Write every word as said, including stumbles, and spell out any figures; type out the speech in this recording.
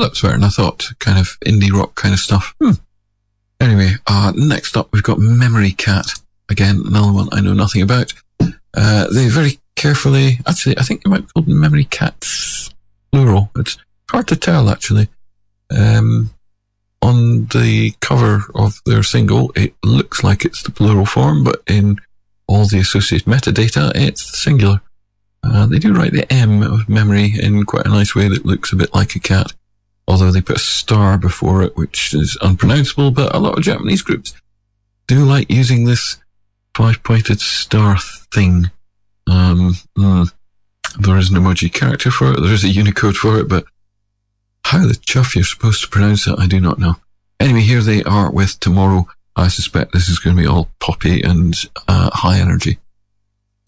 that was better than I thought. Kind of indie rock kind of stuff. Hmm. Anyway, uh, next up we've got Memory Cat. Again, another one I know nothing about. Uh, they very carefully, actually, I think they might be called Memory Cats, plural. It's hard to tell, actually. Um, on the cover of their single, it looks like it's the plural form, but in all the associated metadata, it's the singular. Uh, they do write the M of memory in quite a nice way that looks a bit like a cat, although they put a star before it, which is unpronounceable, but a lot of Japanese groups do like using this five-pointed star thing. Um, mm, there is an emoji character for it, there is a Unicode for it, but how the chuff you're supposed to pronounce it, I do not know. Anyway, here they are with Tomorrow. I suspect this is going to be all poppy and uh, high energy.